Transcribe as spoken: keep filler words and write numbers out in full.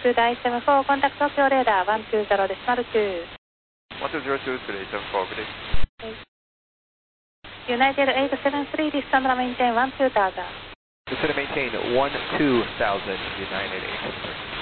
two第セブンフォー、コンタクト東京レーダーいちにゼロデシマルに。 one two zero two three seven four, good day. United eight seven three, descend and maintain one two thousand. Descend and maintain one two thousand, United eight seven three.